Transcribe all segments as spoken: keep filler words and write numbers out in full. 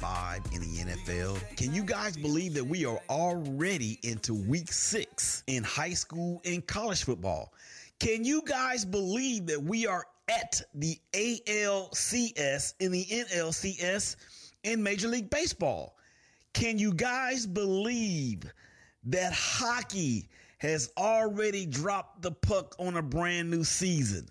five in the N F L. Can you guys believe that we are already into week six in high school and college football? Can you guys believe that we are at the A L C S in the N L C S in Major League Baseball? Can you guys believe that hockey has already dropped the puck on a brand new season?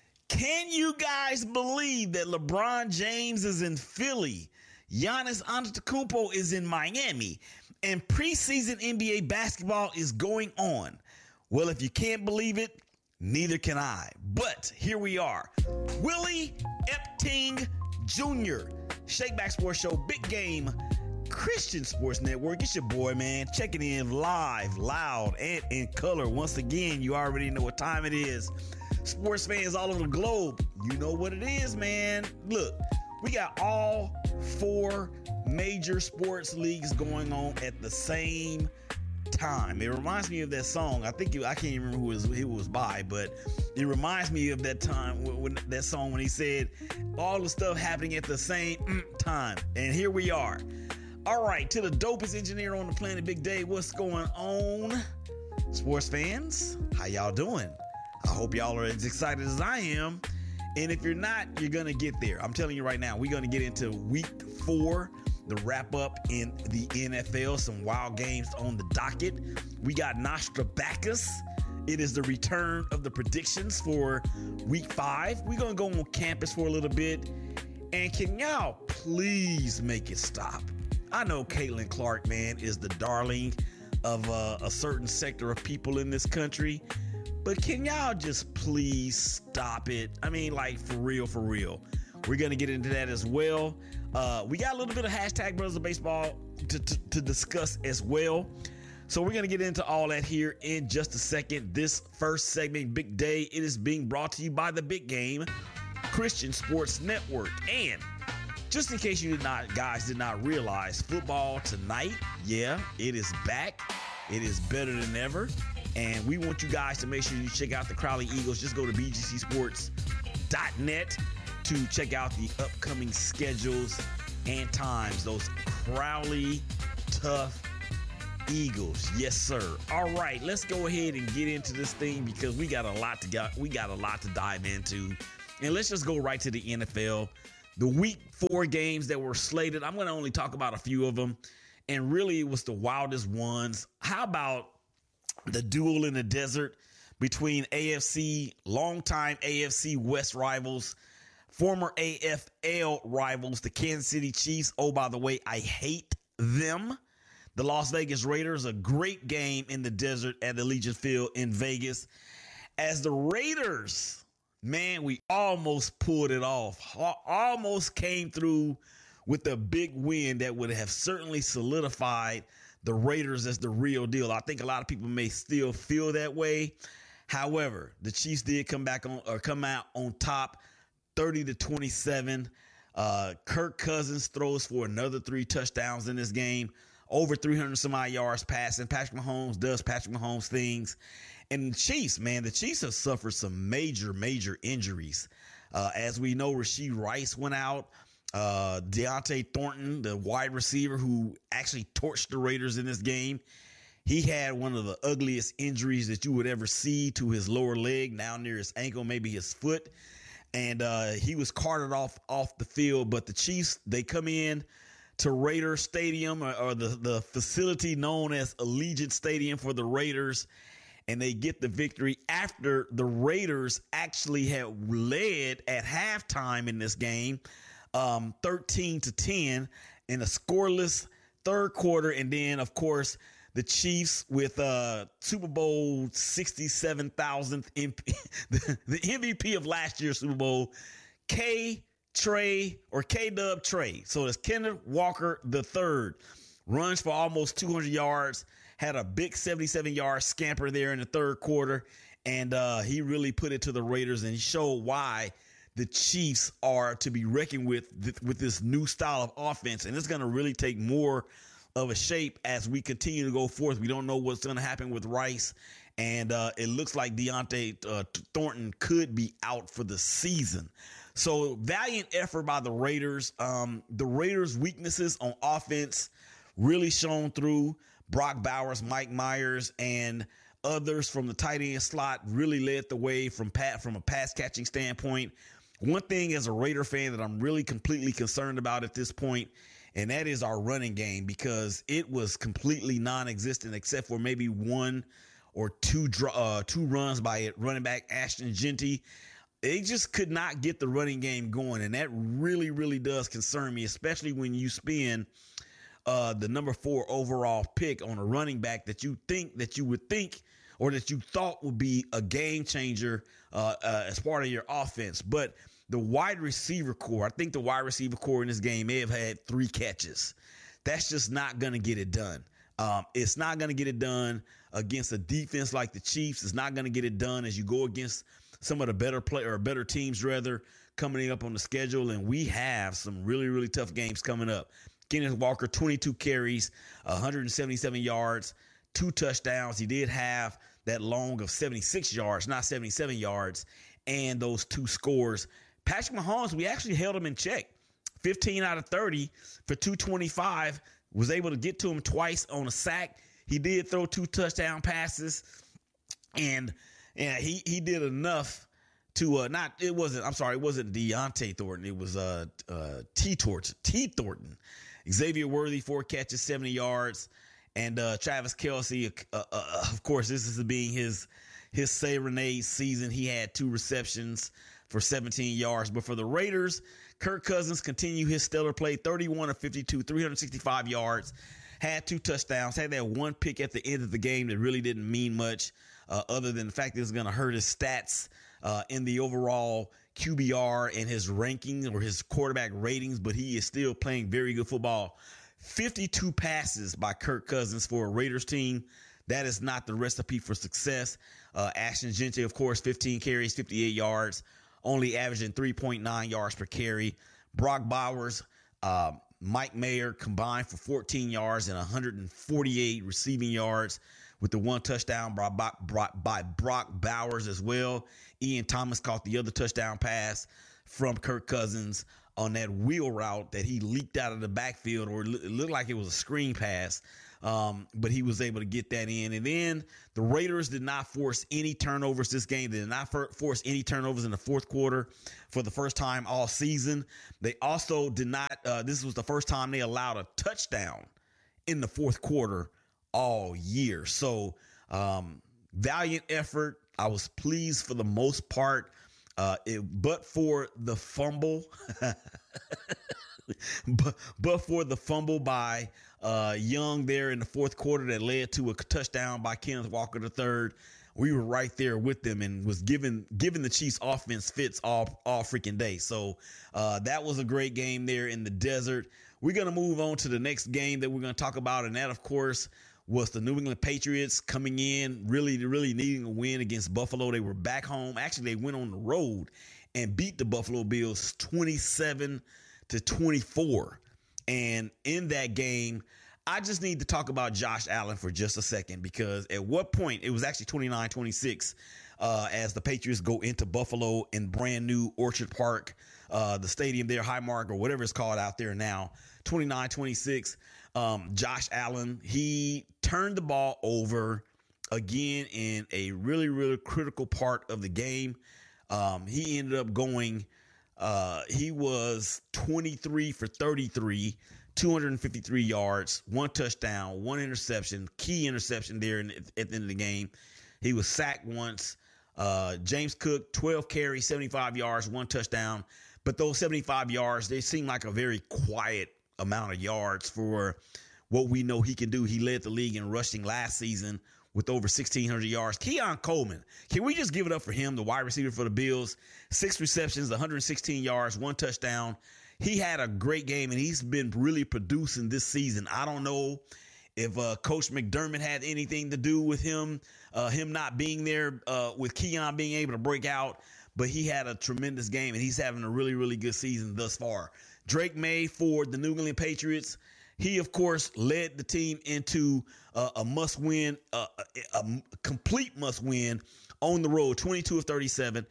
Can you guys believe that LeBron James is in Philly, Giannis Antetokounmpo is in Miami, and preseason N B A basketball is going on? Well, if you can't believe it, neither can I. But here we are. Willie Epting Junior Shakeback Sports Show, Big Game, Christian Sports Network. It's your boy, man, checking in live, loud, and in color. Once again, you already know what time it is. Sports fans all over the globe, you know what it is, man. Look, we got all four major sports leagues going on at the same time. It reminds me of that song. I think it, I can't even remember who it was, who it was by, but it reminds me of that time when, when that song when he said all the stuff happening at the same time. And here we are. All right, to the dopest engineer on the planet, Big Dave, what's going on? Sports fans, how y'all doing? I hope y'all are as excited as I am. And if you're not, you're going to get there. I'm telling you right now, we're going to get into week four, the wrap up in the N F L, some wild games on the docket. We got Nostradamus. It is the return of the predictions for week five. We're going to go on campus for a little bit. And can y'all please make it stop? I know Caitlin Clark, man, is the darling of uh, a certain sector of people in this country. But can y'all just please stop it? I mean, like, for real, for real. We're going to get into that as well. Uh, we got a little bit of hashtag Brothers of Baseball to, to, to discuss as well. So we're going to get into all that here in just a second. This first segment, Big Day, it is being brought to you by the Big Game, Christian Sports Network. And just in case you did not, guys did not realize, football tonight, yeah, it is back. It is better than ever. And we want you guys to make sure you check out the Crowley Eagles. Just go to b g c sports dot net to check out the upcoming schedules and times. Those Crowley tough Eagles. Yes, sir. All right, let's go ahead and get into this thing because we got a lot to got we got a lot to dive into. And let's just go right to the N F L. The week four games that were slated, I'm going to only talk about a few of them. And really, it was the wildest ones. How about the duel in the desert between A F C, longtime A F C West rivals, former A F L rivals, the Kansas City Chiefs. Oh, by the way, I hate them. The Las Vegas Raiders, a great game in the desert at Allegiant Field in Vegas. As the Raiders, man, we almost pulled it off. Almost came through with a big win that would have certainly solidified the Raiders as the real deal. I think a lot of people may still feel that way. However, the Chiefs did come back on or come out on top thirty to twenty-seven. Uh, Kirk Cousins throws for another three touchdowns in this game. Over three hundred some odd yards passing. Patrick Mahomes does Patrick Mahomes things. And the Chiefs, man, the Chiefs have suffered some major, major injuries. Uh, as we know, Rashee Rice went out. Uh, Deontay Thornton, the wide receiver who actually torched the Raiders in this game, he had one of the ugliest injuries that you would ever see to his lower leg, down near his ankle, maybe his foot. And uh, he was carted off off the field. But the Chiefs, they come in to Raider Stadium, or, or the, the facility known as Allegiant Stadium for the Raiders, and they get the victory after the Raiders actually had led at halftime in this game, um, thirteen to ten, in a scoreless third quarter. And then, of course, the Chiefs with uh, Super Bowl sixty-seven thousandth, M V P, the, the M V P of last year's Super Bowl, K. Trey or K-Dub Trey. So it's Kenneth Walker the third. Runs for almost two hundred yards. Had a big seventy-seven yard scamper there in the third quarter. And uh, he really put it to the Raiders and he showed why the Chiefs are to be reckoned with th- with this new style of offense. And it's going to really take more of a shape as we continue to go forth. We don't know what's going to happen with Rice. And uh, it looks like Deontay uh, Thornton could be out for the season. So valiant effort by the Raiders. Um, the Raiders' weaknesses on offense really shone through. Brock Bowers, Mike Myers, and others from the tight end slot really led the way from pat from a pass catching standpoint. One thing as a Raider fan that I'm really completely concerned about at this point, and that is our running game, because it was completely non-existent except for maybe one or two uh, two runs by it running back Ashton Jeanty. They just could not get the running game going, and that really, really does concern me, especially when you spend uh, the number four overall pick on a running back that you think that you would think or that you thought would be a game changer uh, uh, as part of your offense. But the wide receiver core, I think the wide receiver core in this game may have had three catches. That's just not going to get it done. Um, it's not going to get it done against a defense like the Chiefs. It's not going to get it done as you go against some of the better play or better teams, rather, coming up on the schedule. And we have some really, really tough games coming up. Kenneth Walker, twenty-two carries, one hundred seventy-seven yards, two touchdowns. He did have that long of seventy-six yards, not seventy-seven yards, and those two scores. Patrick Mahomes, we actually held him in check. fifteen out of thirty for two twenty-five. Was able to get to him twice on a sack. He did throw two touchdown passes, and and he he did enough to uh, not. It wasn't. I'm sorry. It wasn't Deontay Thornton. It was uh uh T Thornton. T Thornton. Xavier Worthy, four catches, seventy yards, and uh, Travis Kelce. Uh, uh, of course, this is being his his serenade season. He had two receptions for seventeen yards. But for the Raiders, Kirk Cousins continued his stellar play, thirty-one of fifty-two, three hundred sixty-five yards, had two touchdowns, had that one pick at the end of the game that really didn't mean much uh, other than the fact that it's going to hurt his stats uh, in the overall Q B R and his rankings or his quarterback ratings, but he is still playing very good football. fifty-two passes by Kirk Cousins for a Raiders team. That is not the recipe for success. Uh, Ashton Jeanty, of course, fifteen carries, fifty-eight yards, only averaging three point nine yards per carry. Brock Bowers, uh, Mike Mayer combined for fourteen yards and one hundred forty-eight receiving yards with the one touchdown by, by, by Brock Bowers as well. Ian Thomas caught the other touchdown pass from Kirk Cousins on that wheel route that he leaked out of the backfield, or it looked like it was a screen pass. Um, but he was able to get that in. And then the Raiders did not force any turnovers this game. They did not for- force any turnovers in the fourth quarter for the first time all season. They also did not, uh, this was the first time they allowed a touchdown in the fourth quarter all year. So, um, valiant effort. I was pleased for the most part, uh, it, but for the fumble, but, but for the fumble by uh, Young there in the fourth quarter that led to a touchdown by Kenneth Walker the third. We were right there with them and was giving giving the Chiefs offense fits all all freaking day. So uh, that was a great game there in the desert. We're going to move on to the next game that we're going to talk about, and that, of course, was the New England Patriots coming in, really, really needing a win against Buffalo. They were back home. Actually, they went on the road and beat the Buffalo Bills twenty-seven to twenty-four. And in that game, I just need to talk about Josh Allen for just a second, because at what point, it was actually twenty-nine twenty-six uh, as the Patriots go into Buffalo in brand new Orchard Park, uh, the stadium there, Highmark or whatever it's called out there now, twenty-nine twenty-six. Um, Josh Allen, he turned the ball over again in a really, really critical part of the game. Um, he ended up going, uh, he was twenty-three for thirty-three, two hundred fifty-three yards, one touchdown, one interception, key interception there in, at the end of the game. He was sacked once. Uh, James Cook, twelve carries, seventy-five yards, one touchdown. But those seventy-five yards, they seem like a very quiet amount of yards for what we know he can do. He led the league in rushing last season with over sixteen hundred yards. Keon Coleman, can we just give it up for him, the wide receiver for the Bills? Six receptions, one hundred sixteen yards, one touchdown. He had a great game, and he's been really producing this season. I don't know if uh, Coach McDermott had anything to do with him, uh, him not being there, uh, with Keon being able to break out, but he had a tremendous game, and he's having a really, really good season thus far. Drake May for the New England Patriots, he, of course, led the team into uh, a must-win, uh, a, a complete must-win on the road, twenty-two of thirty-seven,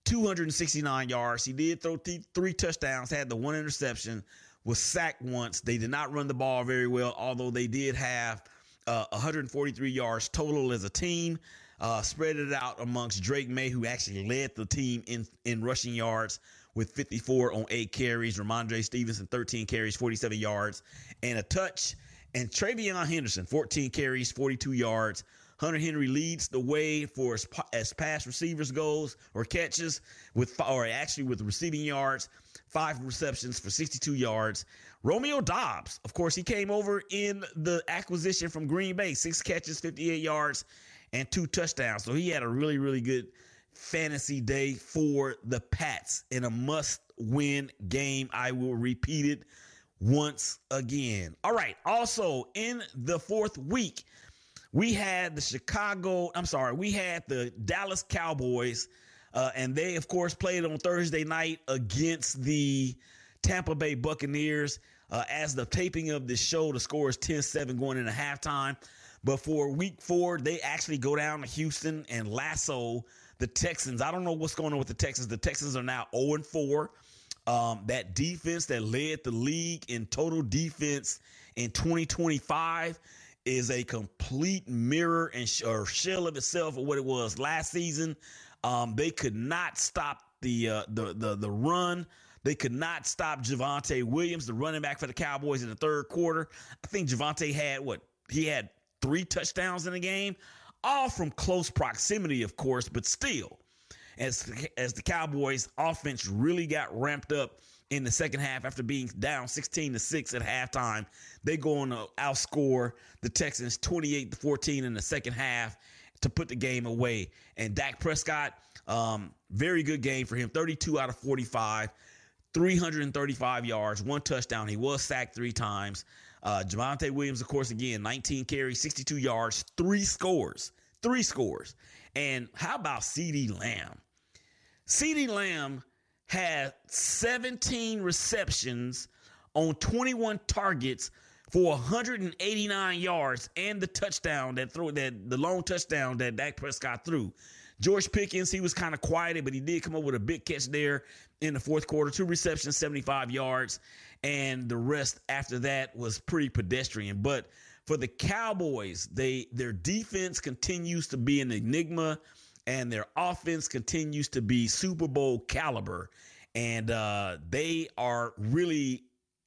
two hundred sixty-nine yards. He did throw th- three touchdowns, had the one interception, was sacked once. They did not run the ball very well, although they did have uh, one hundred forty-three yards total as a team. Uh, spread it out amongst Drake May, who actually led the team in, in rushing yards with fifty-four on eight carries. Ramondre Stevenson, thirteen carries, forty-seven yards, and a touch. And Travion Henderson, fourteen carries, forty-two yards. Hunter Henry leads the way for as, as pass receivers goes or catches with, or actually with receiving yards, five receptions for sixty-two yards. Romeo Doubs, of course, he came over in the acquisition from Green Bay, six catches, fifty-eight yards, and two touchdowns. So he had a really, really good fantasy day for the Pats in a must-win game. I will repeat it once again. All right. Also, in the fourth week, we had the Chicago, I'm sorry, we had the Dallas Cowboys, uh, and they, of course, played on Thursday night against the Tampa Bay Buccaneers. Uh, as the taping of this show, the score is ten seven going into halftime. But for week four, they actually go down to Houston and lasso the Texans. I don't know what's going on with the Texans. The Texans are now oh and four. Um, that defense that led the league in total defense in twenty twenty-five is a complete mirror and sh- or shell of itself of what it was last season. Um, they could not stop the, uh, the the the run. They could not stop Javonte Williams, the running back for the Cowboys, in the third quarter. I think Javonte had what he had three touchdowns in the game, all from close proximity, of course, but still, as as the Cowboys offense really got ramped up in the second half after being down sixteen to six at halftime, they go on to outscore the Texans twenty-eight to fourteen in the second half to put the game away. And Dak Prescott, um, very good game for him, thirty-two out of forty-five, three hundred thirty-five yards, one touchdown. He was sacked three times. Uh, Javonte Williams, of course, again, nineteen carries, sixty-two yards, three scores, three scores. And how about CeeDee Lamb? CeeDee Lamb had seventeen receptions on twenty-one targets for one hundred eighty-nine yards and the touchdown that threw that the long touchdown that Dak Prescott threw. George Pickens, he was kind of quieted, but he did come up with a big catch there in the fourth quarter. Two receptions, seventy-five yards, and the rest after that was pretty pedestrian. But for the Cowboys, they their defense continues to be an enigma, and their offense continues to be Super Bowl caliber. And uh, they are really,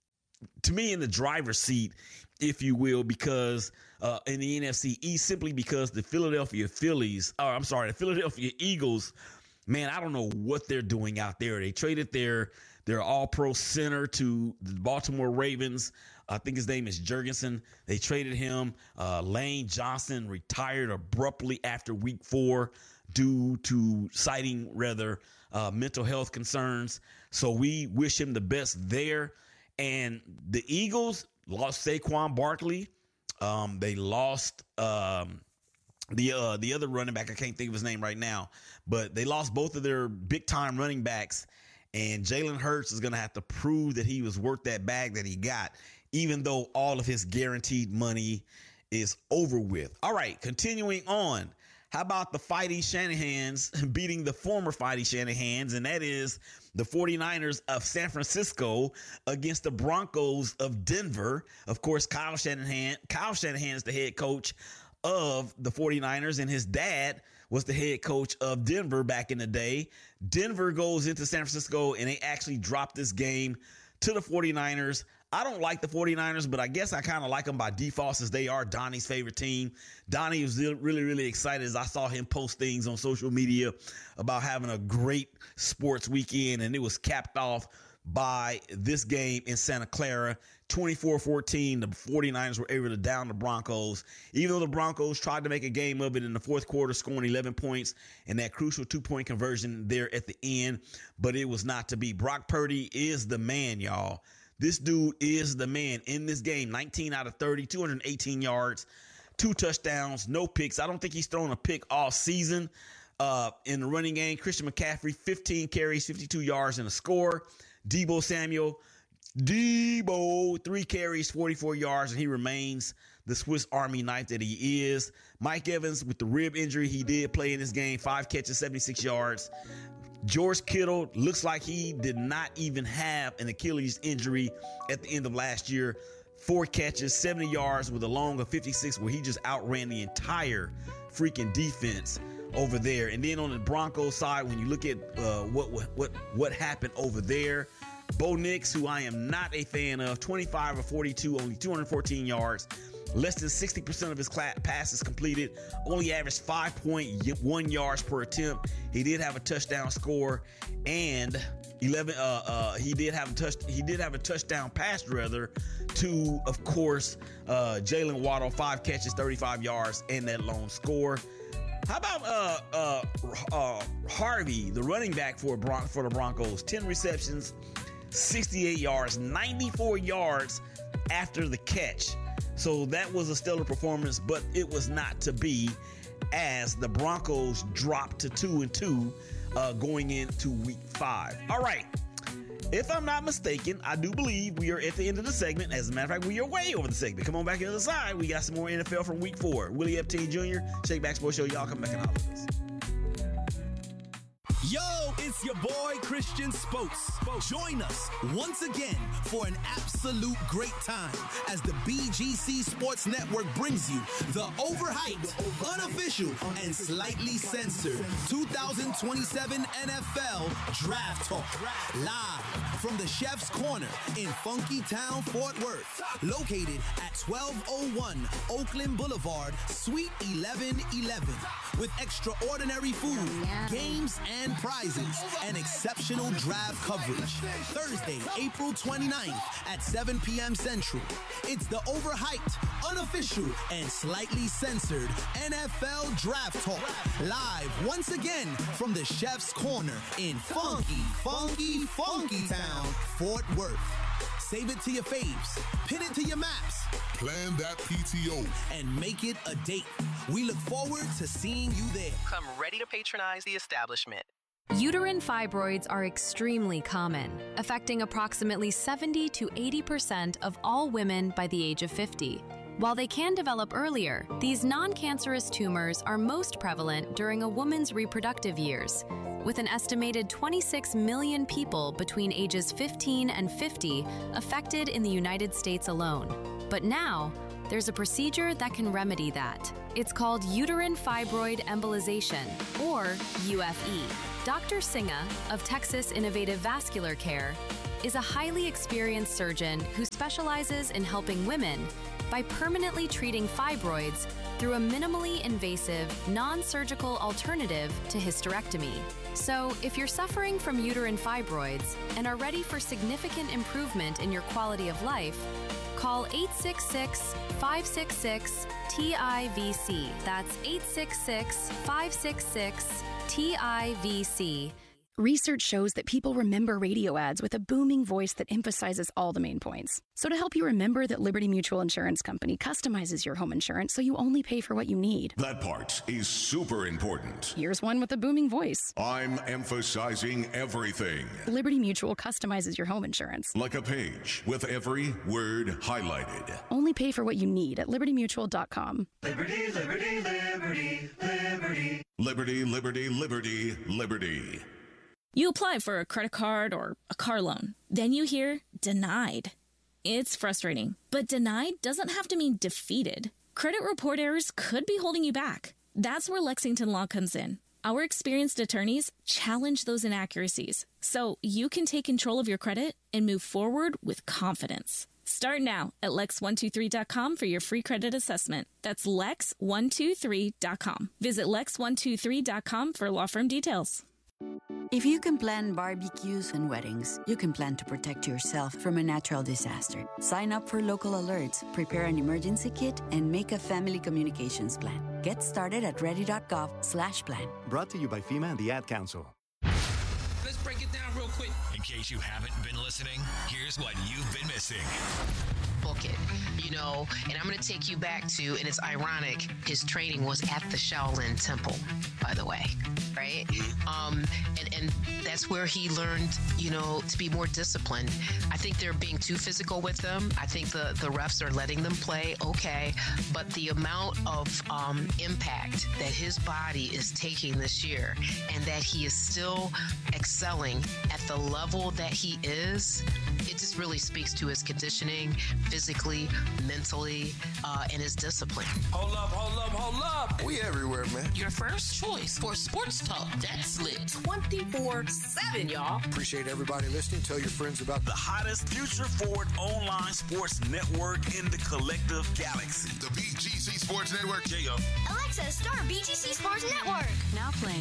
to me, in the driver's seat, if you will, because uh, in the N F C East, simply because the Philadelphia Phillies, or I'm sorry, the Philadelphia Eagles, man, I don't know what they're doing out there. They traded their their all-pro center to the Baltimore Ravens. I think his name is Jurgensen. They traded him. Uh, Lane Johnson retired abruptly after week four due to citing rather uh, mental health concerns. So we wish him the best there. And the Eagles lost Saquon Barkley. Um, they lost um, the uh, the other running back. I can't think of his name right now, but they lost both of their big time running backs. And Jalen Hurts is going to have to prove that he was worth that bag that he got, even though all of his guaranteed money is over with. All right, continuing on. How about the Fighting Shanahans beating the former Fighting Shanahans, and that is the 49ers of San Francisco against the Broncos of Denver. Of course, Kyle Shanahan, Kyle Shanahan is the head coach of the 49ers, and his dad was the head coach of Denver back in the day. Denver goes into San Francisco, and they actually drop this game to the 49ers. I don't like the 49ers, but I guess I kind of like them by default since they are Donnie's favorite team. Donnie was really, really excited as I saw him post things on social media about having a great sports weekend, and it was capped off by this game in Santa Clara. twenty-four fourteen, the 49ers were able to down the Broncos, even though the Broncos tried to make a game of it in the fourth quarter, scoring eleven points and that crucial two-point conversion there at the end, but it was not to be. Brock Purdy is the man, y'all. This dude is the man in this game. nineteen out of thirty, two hundred eighteen yards, two touchdowns, no picks. I don't think he's thrown a pick all season uh, in the running game. Christian McCaffrey, fifteen carries, fifty-two yards, and a score. Deebo Samuel, Deebo, three carries, forty-four yards, and he remains the Swiss Army knife that he is. Mike Evans, with the rib injury, he did play in this game. Five catches, seventy-six yards. George Kittle looks like he did not even have an Achilles injury at the end of last year. Four catches, seventy yards with a long of fifty-six, where he just outran the entire freaking defense over there. And then on the Broncos side, when you look at uh, what what what happened over there, Bo Nix, who I am not a fan of, twenty-five of forty-two, only two hundred fourteen yards, less than sixty percent of his passes completed, only averaged five point one yards per attempt. He did have a touchdown score, and eleven. Uh, uh, he did have a touch. He did have a touchdown pass, rather, to, of course, uh, Jalen Waddle, five catches, thirty-five yards, and that lone score. How about uh, uh, uh, Harvey, the running back for Bron- for the Broncos? ten receptions, sixty-eight yards, ninety-four yards after the catch. So that was a stellar performance, but it was not to be, as the Broncos dropped to two and two uh, going into week five. All right. If I'm not mistaken, I do believe we are at the end of the segment. As a matter of fact, we are way over the segment. Come on back to the other side. We got some more N F L from week four. Willie Epstein Junior, Shake Back Sports Show. Y'all come back and holler at us. Yo, it's your boy Christian Spokes. Join us once again for an absolute great time as the B G C Sports Network brings you the overhyped, unofficial, and slightly censored two thousand twenty-seven N F L Draft Talk. Live from the Chef's Corner in Funky Town, Fort Worth, located at twelve oh one Oakland Boulevard, Suite eleven eleven, with extraordinary food, games, and prizes, and exceptional draft coverage. Thursday, April twenty-ninth at seven p.m. Central. It's the overhyped, unofficial, and slightly censored N F L Draft Talk. Live once again from the Chef's Corner in Funky, Funky, Funky Town, Fort Worth. Save it to your faves, pin it to your maps, plan that P T O, and make it a date. We look forward to seeing you there. Come ready to patronize the establishment. Uterine fibroids are extremely common, affecting approximately seventy to eighty percent of all women by the age of fifty. While they can develop earlier, these non-cancerous tumors are most prevalent during a woman's reproductive years, with an estimated twenty-six million people between ages fifteen and fifty affected in the United States alone. But now, there's a procedure that can remedy that. It's called uterine fibroid embolization, or U F E. Doctor Singa of Texas Innovative Vascular Care is a highly experienced surgeon who specializes in helping women by permanently treating fibroids through a minimally invasive, non-surgical alternative to hysterectomy. So, if you're suffering from uterine fibroids and are ready for significant improvement in your quality of life, call eight six six, five six six, T I V C. That's eight six six, five six six, T I V C. Research shows that people remember radio ads with a booming voice that emphasizes all the main points. So to help you remember that Liberty Mutual Insurance Company customizes your home insurance so you only pay for what you need. That part is super important. Here's one with a booming voice. I'm emphasizing everything. Liberty Mutual customizes your home insurance. Like a page with every word highlighted. Only pay for what you need at liberty mutual dot com. Liberty, liberty, liberty, liberty. Liberty, liberty, liberty, liberty. You apply for a credit card or a car loan. Then you hear denied. It's frustrating, but denied doesn't have to mean defeated. Credit report errors could be holding you back. That's where Lexington Law comes in. Our experienced attorneys challenge those inaccuracies so you can take control of your credit and move forward with confidence. Start now at lex one two three dot com for your free credit assessment. That's lex one two three dot com. Visit lex one two three dot com for law firm details. If you can plan barbecues and weddings, you can plan to protect yourself from a natural disaster. Sign up for local alerts, prepare an emergency kit, and make a family communications plan. Get started at ready.gov slash plan. Brought to you by FEMA and the Ad Council. Let's break it down real quick. In case you haven't been listening, here's what you've been missing. book it, you know. And I'm going to take you back to, and it's ironic, his training was at the Shaolin Temple, by the way, right? Um, and, and that's where he learned, you know, to be more disciplined. I think they're being too physical with them. I think the, the refs are letting them play, okay, but the amount of um, impact that his body is taking this year and that he is still excelling at the level that he is, it just really speaks to his conditioning, physically, mentally, uh, and his discipline. Hold up, hold up, hold up. We everywhere, man. Your first choice for sports talk that's lit twenty-four seven, y'all. Appreciate everybody listening. Tell your friends about the hottest future forward online sports network in the collective galaxy. The B G C Sports Network. Yeah. Alexa, start B G C Sports Network. Now playing.